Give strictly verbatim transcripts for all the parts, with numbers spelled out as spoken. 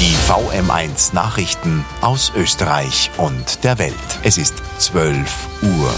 Die V M eins Nachrichten aus Österreich und der Welt. Es ist zwölf Uhr.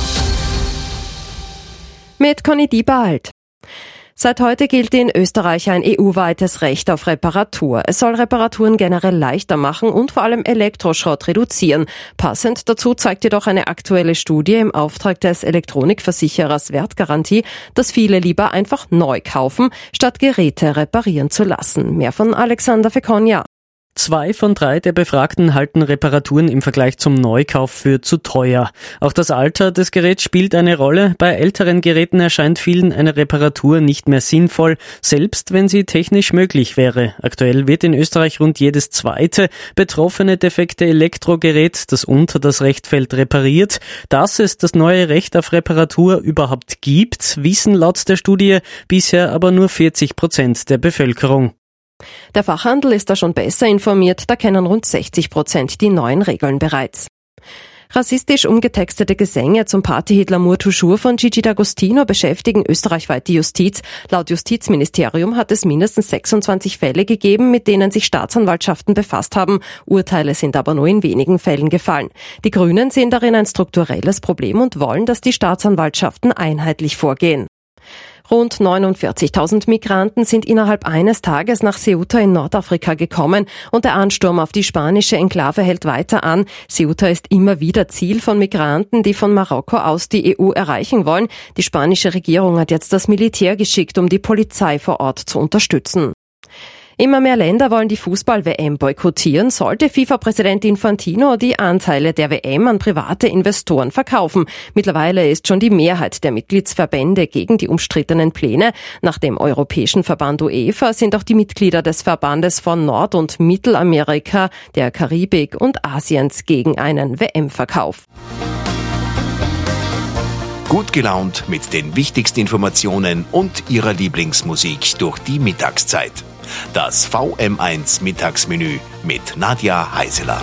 Mit Conny Diebald. Seit heute gilt in Österreich ein E U-weites Recht auf Reparatur. Es soll Reparaturen generell leichter machen und vor allem Elektroschrott reduzieren. Passend dazu zeigt jedoch eine aktuelle Studie im Auftrag des Elektronikversicherers Wertgarantie, dass viele lieber einfach neu kaufen, statt Geräte reparieren zu lassen. Mehr von Alexander Fekonja. Zwei von drei der Befragten halten Reparaturen im Vergleich zum Neukauf für zu teuer. Auch das Alter des Geräts spielt eine Rolle. Bei älteren Geräten erscheint vielen eine Reparatur nicht mehr sinnvoll, selbst wenn sie technisch möglich wäre. Aktuell wird in Österreich rund jedes zweite betroffene defekte Elektrogerät, das unter das Recht fällt, repariert. Dass es das neue Recht auf Reparatur überhaupt gibt, wissen laut der Studie bisher aber nur vierzig Prozent der Bevölkerung. Der Fachhandel ist da schon besser informiert, da kennen rund sechzig Prozent die neuen Regeln bereits. Rassistisch umgetextete Gesänge zum Partyhit L'amour toujours von Gigi D'Agostino beschäftigen österreichweit die Justiz. Laut Justizministerium hat es mindestens sechsundzwanzig Fälle gegeben, mit denen sich Staatsanwaltschaften befasst haben. Urteile sind aber nur in wenigen Fällen gefallen. Die Grünen sehen darin ein strukturelles Problem und wollen, dass die Staatsanwaltschaften einheitlich vorgehen. Rund neunundvierzigtausend Migranten sind innerhalb eines Tages nach Ceuta in Nordafrika gekommen und der Ansturm auf die spanische Enklave hält weiter an. Ceuta ist immer wieder Ziel von Migranten, die von Marokko aus die E U erreichen wollen. Die spanische Regierung hat jetzt das Militär geschickt, um die Polizei vor Ort zu unterstützen. Immer mehr Länder wollen die Fußball-W M boykottieren, sollte FIFA-Präsident Infantino die Anteile der W M an private Investoren verkaufen. Mittlerweile ist schon die Mehrheit der Mitgliedsverbände gegen die umstrittenen Pläne. Nach dem europäischen Verband UEFA sind auch die Mitglieder des Verbandes von Nord- und Mittelamerika, der Karibik und Asiens gegen einen W M-Verkauf. Gut gelaunt mit den wichtigsten Informationen und Ihrer Lieblingsmusik durch die Mittagszeit. Das V M eins Mittagsmenü mit Nadja Heiseler.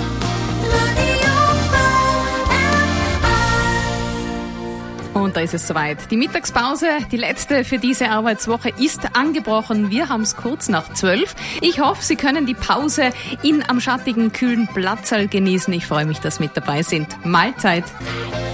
Und da ist es soweit. Die Mittagspause, die letzte für diese Arbeitswoche, ist angebrochen. Wir haben es kurz nach zwölf. Ich hoffe, Sie können die Pause in am schattigen, kühlen Platzsaal genießen. Ich freue mich, dass Sie mit dabei sind. Mahlzeit!